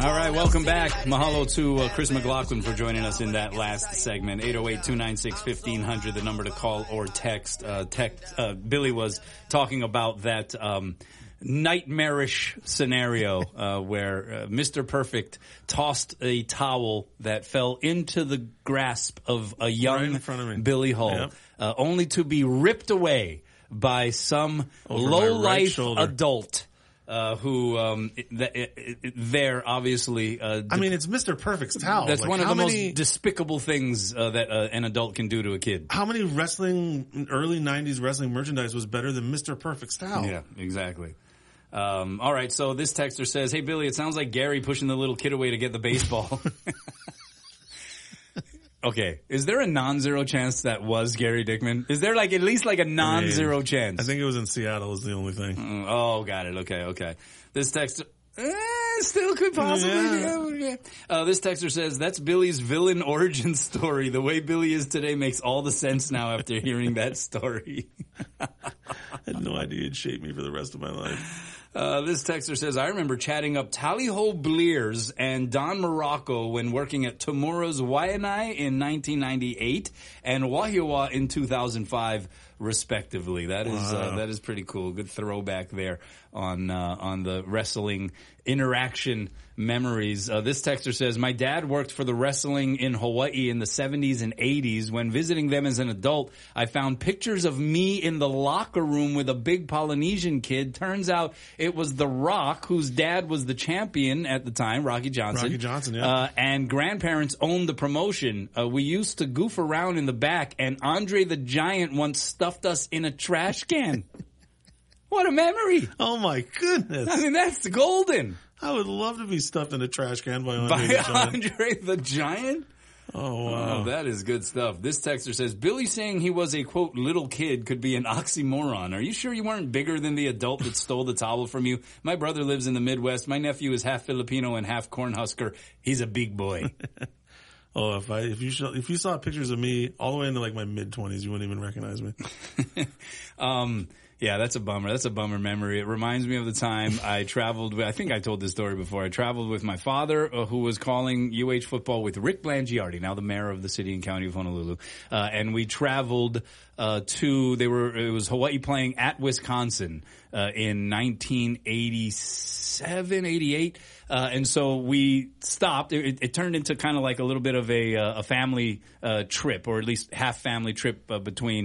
All right, welcome back. Mahalo to Chris McLaughlin for joining us in that last segment. 808-296-1500, the number to call or text. Billy was talking about that nightmarish scenario where Mr. Perfect tossed a towel that fell into the grasp of a young Billy Hull, only to be ripped away by some low-life adult. Who there obviously I mean, it's Mr. Perfect's towel. That's like, one of the most despicable things that an adult can do to a kid. How many early 90s wrestling merchandise was better than Mr. Perfect's towel? Yeah, exactly. All right, so this texter says, "Hey Billy, it sounds like Gary pushing the little kid away to get the baseball." Okay, is there a non-zero chance that was Gary Dickman? Is there at least a non-zero chance? I think it was in Seattle is the only thing. Oh, got it. Okay. This texter still could possibly be. This texter says, "That's Billy's villain origin story. The way Billy is today makes all the sense now after hearing that story." I had no idea it'd shape me for the rest of my life. This texter says, "I remember chatting up Tally-Ho Blears and Don Morocco when working at Tamura's Waianae in 1998 and Wahiawa in 2005, respectively." That is pretty cool. Good throwback there on the wrestling interaction memories. This texter says, "My dad worked for the wrestling in Hawaii in the 70s and 80s. When visiting them as an adult, I found pictures of me in the locker room with a big Polynesian kid. Turns out it was The Rock, whose dad was the champion at the time, Rocky Johnson. Rocky Johnson, yeah. And grandparents owned the promotion. We used to goof around in the back, and Andre the Giant once stuffed us in a trash can." What a memory. Oh, my goodness. I mean, that's golden. I would love to be stuffed in a trash can by Andre the Giant. Andre the Giant? Oh, wow. Oh, that is good stuff. This texter says, "Billy saying he was a, quote, little kid could be an oxymoron. Are you sure you weren't bigger than the adult that stole the towel from you? My brother lives in the Midwest. My nephew is half Filipino and half Cornhusker. He's a big boy." Oh, if you saw pictures of me all the way into my mid-20s, you wouldn't even recognize me. Yeah, that's a bummer. That's a bummer memory. It reminds me of the time I traveled with, I think I told this story before. I traveled with my father, who was calling UH football with Rick Blangiardi, now the mayor of the city and county of Honolulu. And we traveled it was Hawaii playing at Wisconsin in 1987, 88. And so we stopped. It turned into kind of like a little bit of a family trip, or at least half family trip between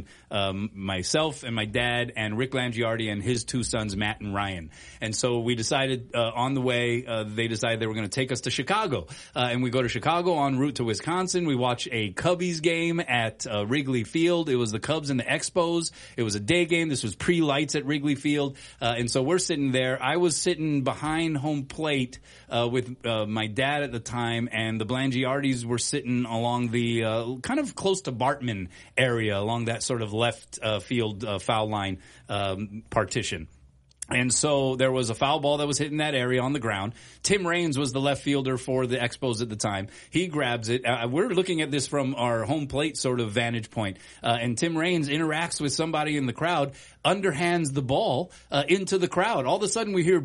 myself and my dad and Rick Blangiardi and his two sons, Matt and Ryan. And so we decided on the way, they decided they were going to take us to Chicago. And we go to Chicago en route to Wisconsin. We watch a Cubbies game at Wrigley Field. It was the Cubs and the Expos. It was a day game. This was pre-lights at Wrigley Field. And so we're sitting there. I was sitting behind home plate with my dad at the time, and the Blangiardis were sitting along the kind of close to Bartman area, along that sort of left field foul line partition. And so there was a foul ball that was hitting that area on the ground. Tim Raines was the left fielder for the Expos at the time. He grabs it. We're looking at this from our home plate sort of vantage point. And Tim Raines interacts with somebody in the crowd, underhands the ball into the crowd. All of a sudden we hear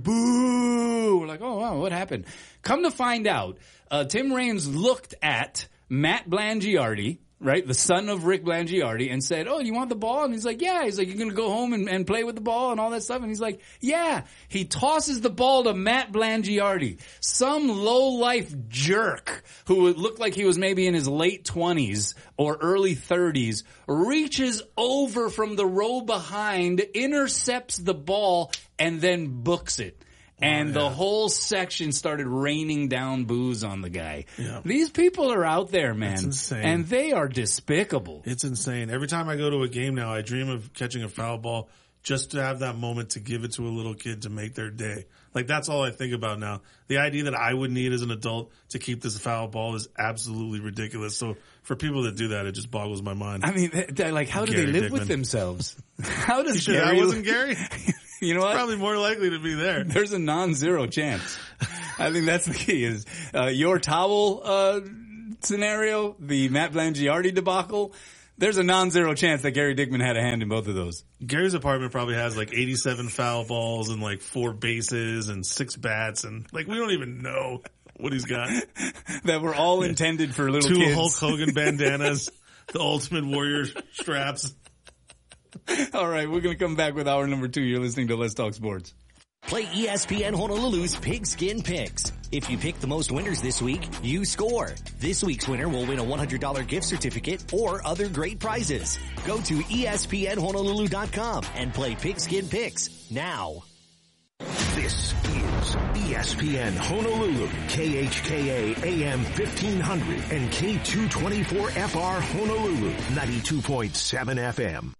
boo. We're like, oh, wow, what happened? Come to find out, Tim Raines looked at Matt Blangiardi, right, the son of Rick Blangiardi, and said, "Oh, you want the ball?" And he's like, "Yeah." He's like, "You're going to go home and play with the ball and all that stuff?" And he's like, "Yeah." He tosses the ball to Matt Blangiardi, some low-life jerk who looked like he was maybe in his late 20s or early 30s, reaches over from the row behind, intercepts the ball, and then books it. And the whole section started raining down boos on the guy. Yeah. These people are out there, man. It's insane. And they are despicable. It's insane. Every time I go to a game now, I dream of catching a foul ball just to have that moment to give it to a little kid to make their day. That's all I think about now. The idea that I would need as an adult to keep this foul ball is absolutely ridiculous. So for people that do that, it just boggles my mind. I mean, how do they live with themselves? How does Gary... that wasn't Gary? You know what? Probably more likely to be there. There's a non-zero chance. I think that's the key is, your towel, scenario, the Matt Blangiardi debacle. There's a non-zero chance that Gary Dickman had a hand in both of those. Gary's apartment probably has 87 foul balls and 4 bases and 6 bats and we don't even know what he's got. That were all intended for little 2 kids. Hulk Hogan bandanas, the Ultimate Warrior straps. All right, we're going to come back with hour number 2. You're listening to Let's Talk Sports. Play ESPN Honolulu's Pigskin Picks. If you pick the most winners this week, you score. This week's winner will win a $100 gift certificate or other great prizes. Go to ESPNHonolulu.com and play Pigskin Picks now. This is ESPN Honolulu, KHKA AM 1500 and K224FR Honolulu, 92.7 FM.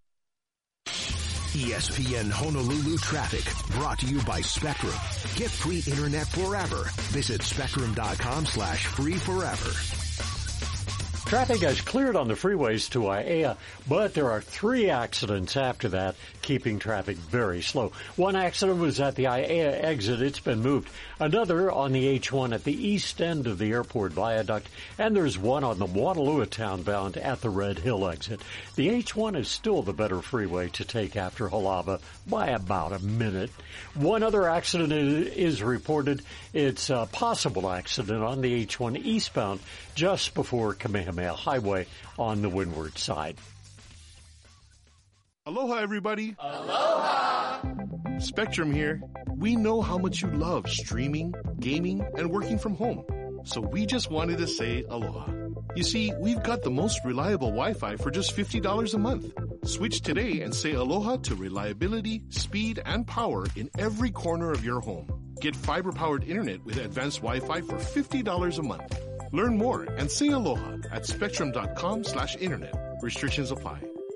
ESPN Honolulu traffic brought to you by Spectrum. Get free internet forever. Visit spectrum.com/free forever. Traffic has cleared on the freeways to Aiea, but there are 3 accidents after that, keeping traffic very slow. One accident was at the Aiea exit. It's been moved. Another on the H1 at the east end of the airport viaduct, and there's one on the Watalua townbound at the Red Hill exit. The H1 is still the better freeway to take after Halava by about a minute. One other accident is reported. It's a possible accident on the H1 eastbound just before Kamehameha Highway on the windward side. Aloha, everybody. Aloha. Spectrum here. We know how much you love streaming, gaming, and working from home. So we just wanted to say aloha. You see, we've got the most reliable Wi-Fi for just $50 a month. Switch today and say aloha to reliability, speed, and power in every corner of your home. Get fiber-powered internet with advanced Wi-Fi for $50 a month. Learn more and say aloha at spectrum.com/internet. Restrictions apply.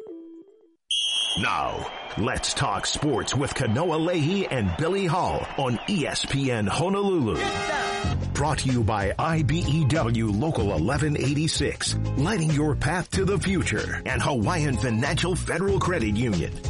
Now, let's talk sports with Kanoa Leahy and Billy Hall on ESPN Honolulu. Brought to you by IBEW Local 1186, lighting your path to the future, and Hawaiian Financial Federal Credit Union.